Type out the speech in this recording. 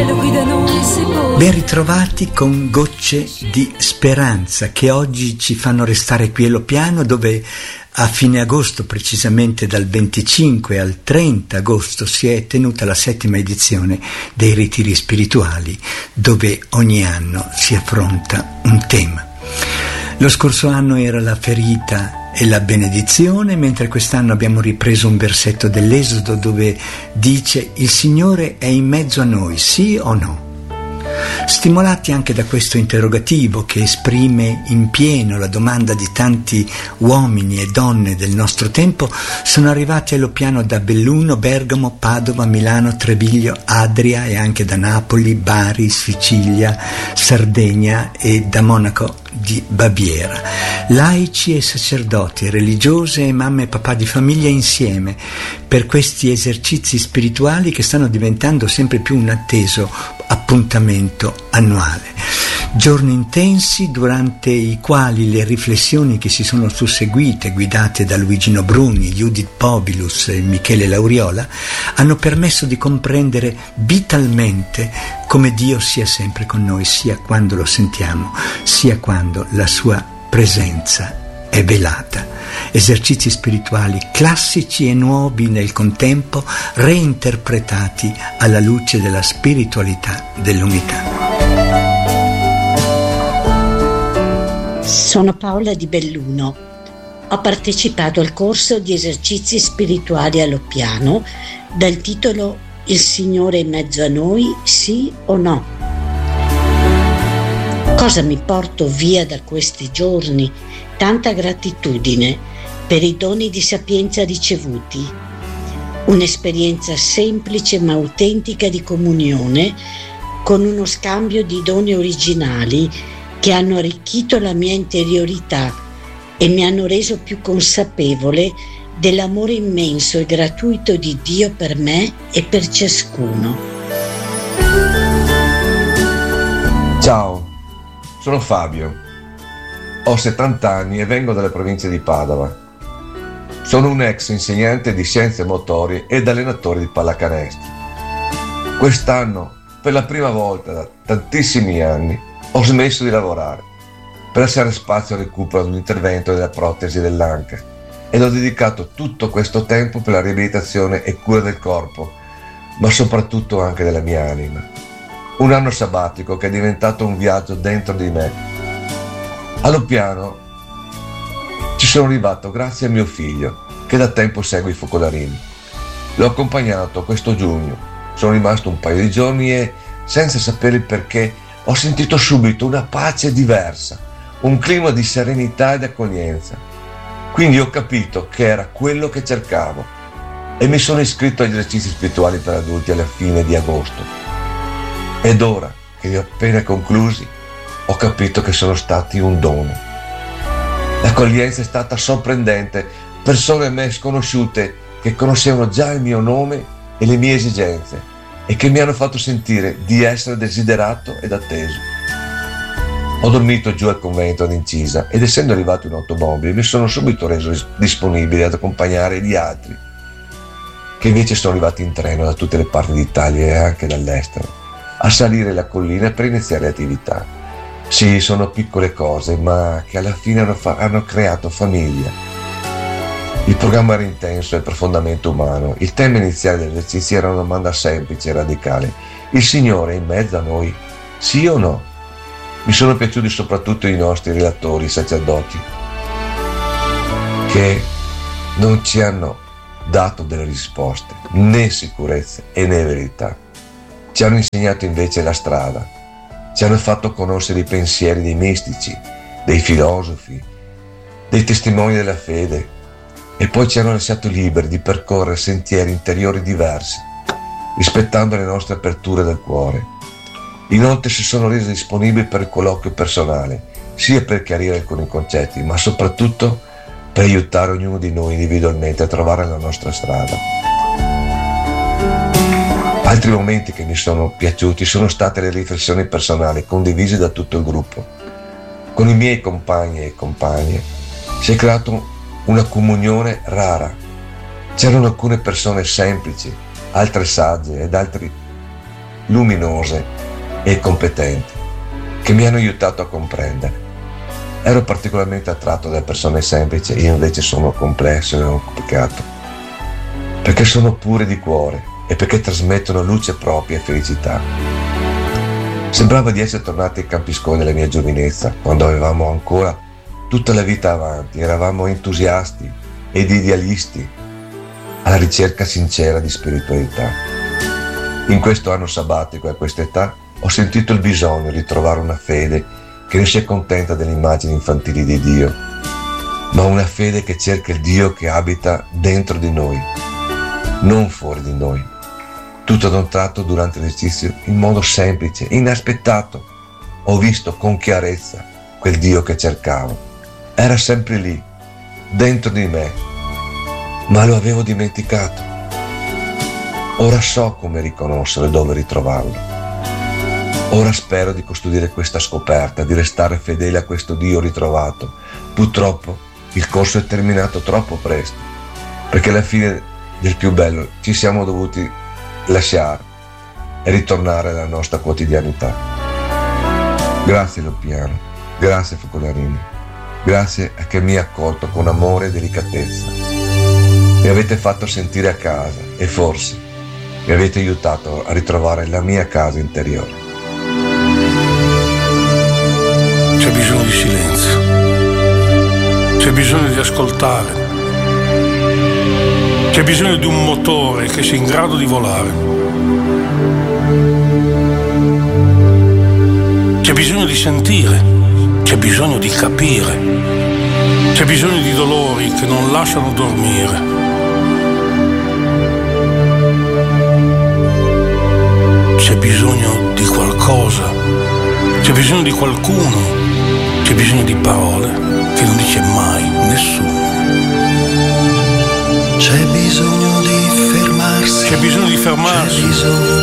cielo guidano i sepolcri. Ben ritrovati con Gocce di Speranza, che oggi ci fanno restare qui allo piano, dove a fine agosto, precisamente dal 25 al 30 agosto, si è tenuta la 7ª edizione dei ritiri spirituali, dove ogni anno si affronta un tema. Lo scorso anno era la ferita e la benedizione, mentre quest'anno abbiamo ripreso un versetto dell'Esodo dove dice: il Signore è in mezzo a noi, sì o no? Stimolati anche da questo interrogativo che esprime in pieno la domanda di tanti uomini e donne del nostro tempo, sono arrivati allo piano da Belluno, Bergamo, Padova, Milano, Treviglio, Adria e anche da Napoli, Bari, Sicilia, Sardegna e da Monaco di Baviera. Laici e sacerdoti, religiose e mamme e papà di famiglia insieme per questi esercizi spirituali che stanno diventando sempre più un atteso appuntamento annuale. Giorni intensi durante i quali le riflessioni che si sono susseguite, guidate da Luigino Bruni, Judith Pobilus e Michele Lauriola, hanno permesso di comprendere vitalmente come Dio sia sempre con noi, sia quando lo sentiamo, sia quando la sua presenza è velata. Esercizi spirituali classici e nuovi nel contempo, reinterpretati alla luce della spiritualità dell'unità. Sono Paola di Belluno. Ho partecipato al corso di esercizi spirituali a Loppiano dal titolo Il Signore è in mezzo a noi, sì o no? Cosa mi porto via da questi giorni? Tanta gratitudine per i doni di sapienza ricevuti, un'esperienza semplice ma autentica di comunione con uno scambio di doni originali che hanno arricchito la mia interiorità e mi hanno reso più consapevole dell'amore immenso e gratuito di Dio per me e per ciascuno. Ciao, sono Fabio. Ho 70 anni e vengo dalla provincia di Padova. Sono un ex insegnante di scienze motorie ed allenatore di pallacanestro. Quest'anno, per la prima volta da tantissimi anni, ho smesso di lavorare per lasciare spazio al recupero ad un intervento della protesi dell'anca ed ho dedicato tutto questo tempo per la riabilitazione e cura del corpo, ma soprattutto anche della mia anima. Un anno sabbatico che è diventato un viaggio dentro di me. A Loppiano ci sono arrivato grazie a mio figlio, che da tempo segue i focolarini. L'ho accompagnato questo giugno, sono rimasto un paio di giorni e, senza sapere il perché, ho sentito subito una pace diversa, un clima di serenità ed accoglienza. Quindi ho capito che era quello che cercavo e mi sono iscritto agli esercizi spirituali per adulti alla fine di agosto. Ed ora che li ho appena conclusi, ho capito che sono stati un dono. L'accoglienza è stata sorprendente, persone a me sconosciute che conoscevano già il mio nome e le mie esigenze e che mi hanno fatto sentire di essere desiderato ed atteso. Ho dormito giù al convento ad Incisa ed essendo arrivato in automobile mi sono subito reso disponibile ad accompagnare gli altri che invece sono arrivati in treno da tutte le parti d'Italia e anche dall'estero a salire la collina per iniziare le attività. Sì, sono piccole cose ma che alla fine hanno creato famiglia. Il programma era intenso e profondamente umano. Il tema iniziale dell'esercizio era una domanda semplice e radicale. Il Signore è in mezzo a noi, sì o no? Mi sono piaciuti soprattutto i nostri relatori, i sacerdoti, che non ci hanno dato delle risposte, né sicurezze e né verità. Ci hanno insegnato invece la strada, ci hanno fatto conoscere i pensieri dei mistici, dei filosofi, dei testimoni della fede, e poi ci hanno lasciato liberi di percorrere sentieri interiori diversi, rispettando le nostre aperture del cuore. Inoltre si sono resi disponibili per il colloquio personale, sia per chiarire alcuni concetti, ma soprattutto per aiutare ognuno di noi individualmente a trovare la nostra strada. Altri momenti che mi sono piaciuti sono state le riflessioni personali condivise da tutto il gruppo. Con i miei compagni e compagne si è creato una comunione rara. C'erano alcune persone semplici, altre sagge ed altri luminose e competenti che mi hanno aiutato a comprendere. Ero particolarmente attratto da persone semplici, io invece sono complesso e complicato, perché sono pure di cuore e perché trasmettono luce propria e felicità. Sembrava di essere tornati ai campiscoli della mia giovinezza, quando avevamo ancora tutta la vita avanti, eravamo entusiasti ed idealisti alla ricerca sincera di spiritualità. In questo anno sabbatico e a questa età ho sentito il bisogno di trovare una fede che non si accontenta delle immagini infantili di Dio, ma una fede che cerca il Dio che abita dentro di noi, non fuori di noi. Tutto ad un tratto durante l'esercizio, in modo semplice, inaspettato, ho visto con chiarezza quel Dio che cercavo. Era sempre lì, dentro di me, ma lo avevo dimenticato. Ora so come riconoscere e dove ritrovarlo. Ora spero di custodire questa scoperta, di restare fedele a questo Dio ritrovato. Purtroppo il corso è terminato troppo presto, perché alla fine del più bello ci siamo dovuti lasciare e ritornare alla nostra quotidianità. Grazie Loppiano, grazie Focolarini, grazie a che mi ha accolto con amore e delicatezza. Mi avete fatto sentire a casa e forse mi avete aiutato a ritrovare la mia casa interiore. C'è bisogno di silenzio, c'è bisogno di ascoltare, c'è bisogno di un motore che sia in grado di volare, c'è bisogno di sentire, c'è bisogno di capire, c'è bisogno di dolori che non lasciano dormire. C'è bisogno di qualcosa, c'è bisogno di qualcuno, c'è bisogno di parole che non dice mai nessuno. C'è bisogno di fermarsi, c'è bisogno di fermarsi, c'è bisogno